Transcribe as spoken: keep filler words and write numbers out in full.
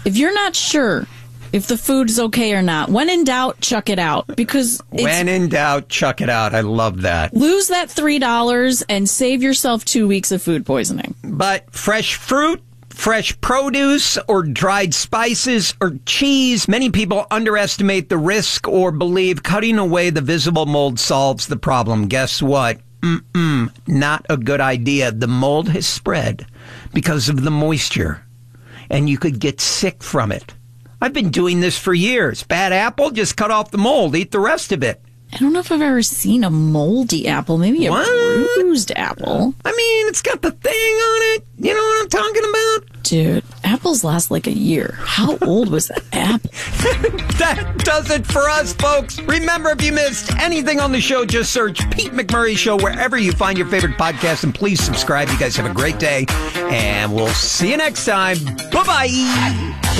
if you're not sure if the food's okay or not, when in doubt, chuck it out. Because it's, when in doubt, chuck it out. I love that. Lose that three dollars and save yourself two weeks of food poisoning. But fresh fruit, fresh produce, or dried spices, or cheese, many people underestimate the risk or believe cutting away the visible mold solves the problem. Guess what? Mm-mm, not a good idea. The mold has spread because of the moisture, and you could get sick from it. I've been doing this for years. Bad apple, just cut off the mold, eat the rest of it. I don't know if I've ever seen a moldy apple, maybe a What? bruised apple. I mean, it's got the thing on it. You know what I'm talking about? Dude, apples last like a year. How old was that apple? That does it for us, folks. Remember, if you missed anything on the show, just search Pete McMurray Show wherever you find your favorite podcast, and please subscribe. You guys have a great day, and we'll see you next time. Bye-bye.